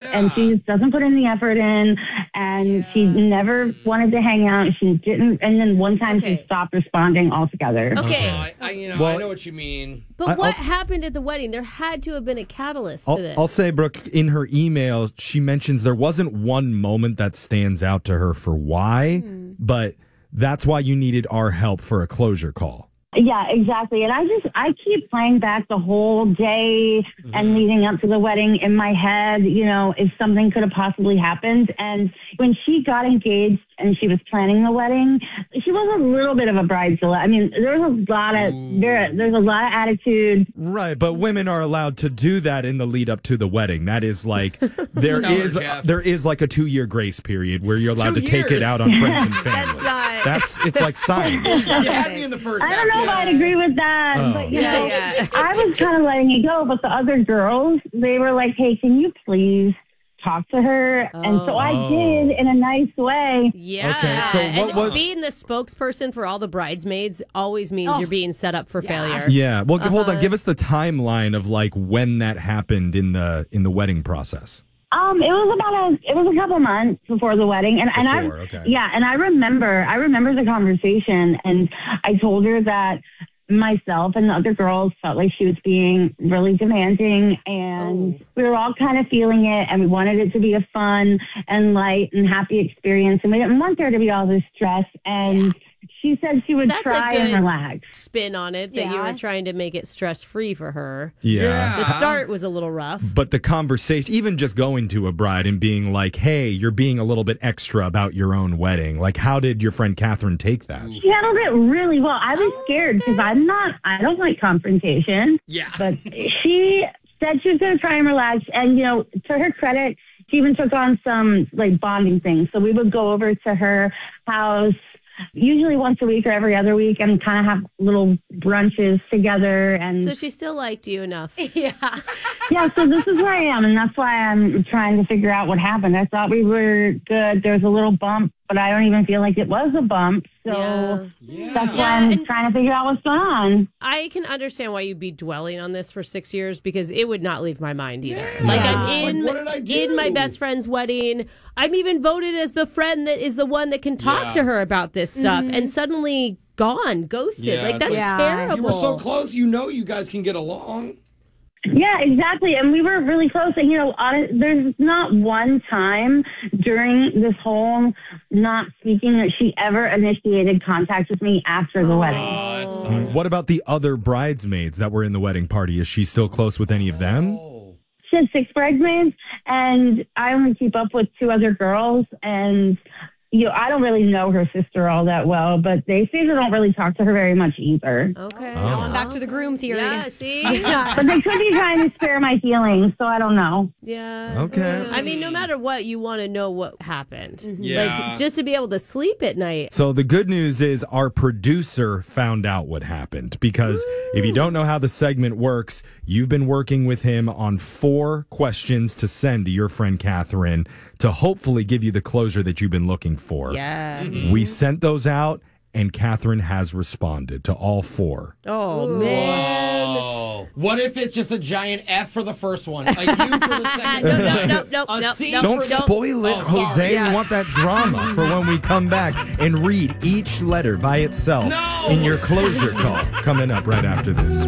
And she just doesn't put any effort in, and she never wanted to hang out. She didn't, and then one time she stopped responding altogether. Okay. I know what you mean. But what happened at the wedding? There had to have been a catalyst to this. I'll say, Brooke, in her email, she mentions there wasn't one moment that stands out to her for why, but that's why you needed our help for a closure call. Yeah, exactly. And I keep playing back the whole day and leading up to the wedding in my head, if something could have possibly happened. And when she got engaged and she was planning the wedding, she was a little bit of a bridezilla. I mean, there's a lot of attitude. Right, but women are allowed to do that in the lead up to the wedding. That is like there is like a 2-year grace period where you're allowed to take it out on friends and family. It's like science. You had me in the first half. I don't know if I'd agree with that, but I was kind of letting it go. But the other girls, they were like, "Hey, can you please talk to her?" And so I did in a nice way. Yeah. Okay, so what was being the spokesperson for all the bridesmaids always means you're being set up for failure. Yeah. Well, hold on. Give us the timeline of like when that happened in the wedding process. It was a couple months before the wedding, and I remember the conversation, and I told her that myself and the other girls felt like she was being really demanding, and we were all kind of feeling it, and we wanted it to be a fun and light and happy experience, and we didn't want there to be all this stress. And she said she would try and relax. Spin on it that you were trying to make it stress-free for her. Yeah. The start was a little rough. But the conversation, even just going to a bride and being like, hey, you're being a little bit extra about your own wedding. Like, how did your friend Catherine take that? She handled it really well. I was scared because I don't like confrontation. Yeah. But she said she was going to try and relax. And, to her credit, she even took on some, like, bonding things. So we would go over to her house usually once a week or every other week and kind of have little brunches together. And so she still liked you enough. Yeah, so this is where I am, and that's why I'm trying to figure out what happened. I thought we were good. There was a little bump, but I don't even feel like it was a bump. So that's why I'm trying to figure out what's going on. I can understand why you'd be dwelling on this for 6 years, because it would not leave my mind either. Like, I'm what did I do? in my best friend's wedding. I'm even voted as the friend that is the one that can talk to her about this stuff, and suddenly gone, ghosted. Yeah, like, that's terrible. You were so close. You guys can get along. Yeah, exactly. And we were really close. And, there's not one time during this whole not speaking that she ever initiated contact with me after the wedding. What about the other bridesmaids that were in the wedding party? Is she still close with any of them? She has 6 bridesmaids, and I only keep up with 2 other girls. And I don't really know her sister all that well, but they say they don't really talk to her very much either. Okay. Now I'm back to the groom theory. Yeah, see? But they could be trying to spare my feelings, so I don't know. Yeah. Okay. I mean, no matter what, you want to know what happened. Yeah. Like, just to be able to sleep at night. So the good news is our producer found out what happened, because if you don't know how the segment works, you've been working with him on 4 questions to send to your friend Catherine to hopefully give you the closure that you've been looking for. Yeah. We sent those out, and Catherine has responded to all 4. Oh, man. Oh. What if it's just a giant F for the first one, a U for the second? No. Don't spoil it, Jose. Yeah. We want that drama for when we come back and read each letter by itself in your closure call. Coming up right after this.